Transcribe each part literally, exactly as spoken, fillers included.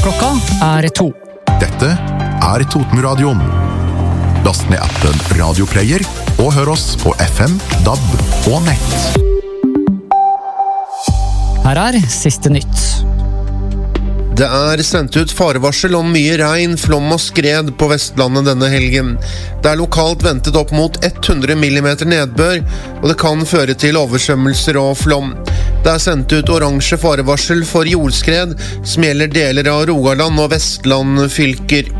Klokka er to. Dette er Totenradioen. Last ned appen Radioplayer og hør oss på F M, D A B og nett. Her er siste nytt. Det er sendt ut farevarsel om mye regn, flom og skred på Vestlandet denne helgen. Det er lokalt ventet opp mot hundre millimeter nedbør, og det kan føre til oversvømmelser og flom. Det er sendt ut oransje farevarsel for jordskred, som gjelder deler av Rogaland og Vestland fylker.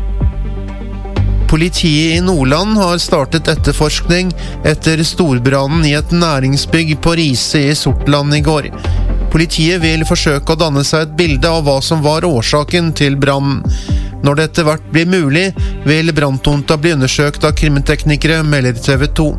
Politiet i Nordland har startet etterforskning etter storbrannen i et næringsbygg på Riise i Sortland i går. Politiet vil forsøke å danne seg et bilde av hva som var årsaken til brannen. Når det etter hvert blir mulig, vil branntomta bli undersøkt av kriminteknikere, melder T V to.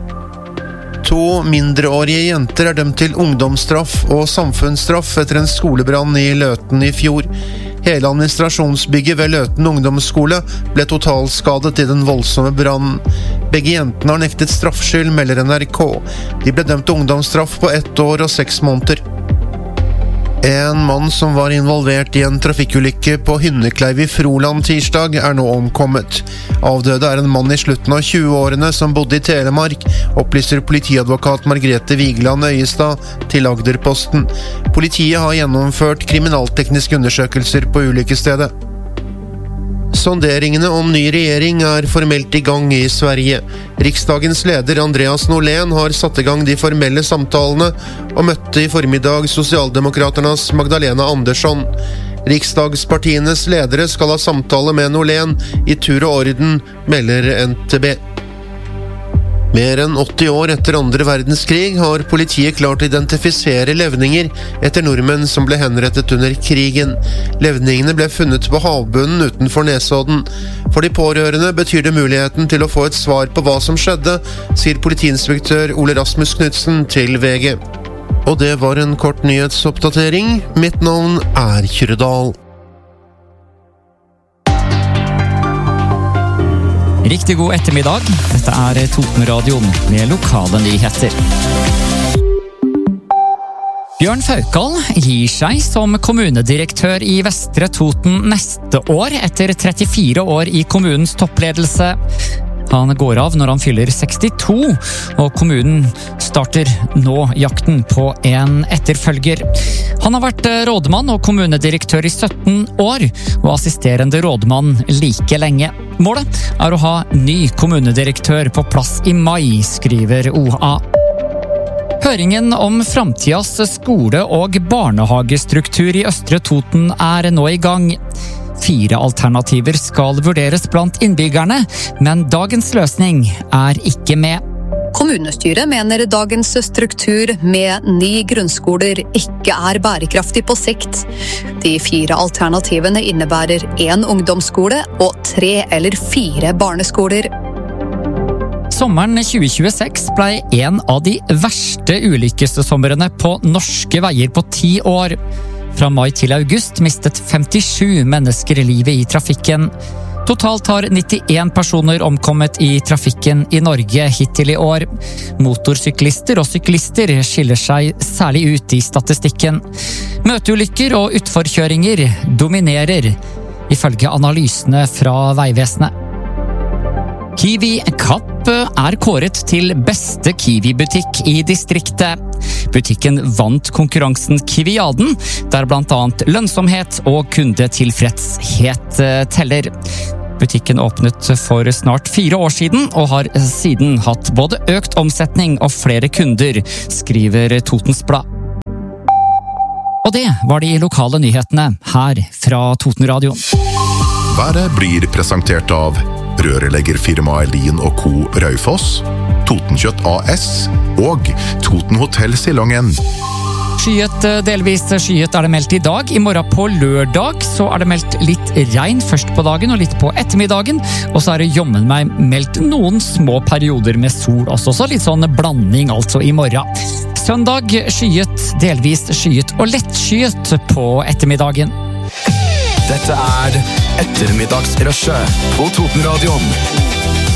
To mindreårige jenter er dømt til ungdomsstraff og samfunnsstraff etter en skolebrann i Løten i fjor. Hele administrasjonsbygget ved Løten ungdomsskole ble totalskadet i den voldsomme brannen. Begge jentene har nektet straffskyld, melder N R K. De ble dømt til ungdomsstraff på ett år og seks måneder. En mann som var involvert i en trafikkulykke på Hynnekleiv i Froland tirsdag er nå omkommet. Avdøde er en mann i slutten av tjueårene som bodde i Telemark, opplyser politiadvokat Margrethe Vigeland Øyestad til Agderposten. Politiet har gjennomført kriminaltekniske undersøkelser på ulykkesstedet. Sonderingene om ny regjering er formelt i gang i Sverige. Riksdagens leder Andreas Norlén har satt i gang de formelle samtalene og møtte i formiddag Sosialdemokraternas Magdalena Andersson. Riksdagspartienes ledere skal ha samtale med Norlén i tur og orden, melder N T B. Mer enn åtti år etter andre verdenskrig har politiet klart å identifisere levninger etter nordmenn som ble henrettet under krigen. Levningene ble funnet på havbunnen utenfor Nesodden. For de pårørende betyr det muligheten til å få et svar på hva som skjedde, sier politiinspektør Ole Rasmus Knudsen til V G. Og det var en kort nyhetsoppdatering. Mitt navn er Kyrredal. Riktig god ettermiddag. Dette er Totenradioen med lokale nyheter. Bjørn Faukal gir seg som kommunedirektør i Vestre Toten neste år etter trettifire år i kommunens toppledelse. Han går av når han fyller sekstito, og kommunen starter nå jakten på en etterfølger. Han har vært rådmann og kommunedirektør i sytten år, og assisterende rådmann like lenge. Målet er å ha ny kommunedirektør på plass i mai, skriver O A. Høringen om framtidas skole- og barnehagestruktur i Østre Toten er nå i gang. Fire alternativer skal vurderes blant innbyggerne, men dagens løsning er ikke med. Kommunestyret mener dagens struktur med ni grunnskoler ikke er bærekraftig på sikt. De fire alternativene innebærer en ungdomsskole og tre eller fire barneskoler. Sommeren tjue tjueseks ble en av de verste ulykkessomrene på norske veier på ti år. Fra mai til august mistet femtisju mennesker livet i trafikken. Totalt har nittien personer omkommet i trafikken i Norge hittil i år. Motorsyklister og syklister skiller seg særlig ut i statistikken. Møteulykker og utforkjøringer dominerer, ifølge analysene fra Veivesenet. Kiwi Kapp er kåret til beste Kiwi-butikk i distriktet. Butikken vant konkurransen Kiwiaden, der blant annet lønnsomhet og kundetilfredshet teller. Butikken åpnet for snart fire år siden, og har siden hatt både økt omsetning og flere kunder, skriver Totens Blad. Og det var de lokale nyhetene her fra Totenradioen. Været blir presentert av rørleggerfirmaet Lien og Co. Raufoss, Totenkjøtt A S og Toten Hotel Silongen. Skyet, delvis skyet er det meldt i dag. I morgen på lørdag så er det meldt litt regn først på dagen og litt på ettermiddagen. Og så er det jommen meg meldt noen små perioder med sol også. Så litt sånn blanding altså i morgen. Søndag skyet, delvis skyet og lettskyet på ettermiddagen. Dette er ettermiddagsrushet på Totenradioen.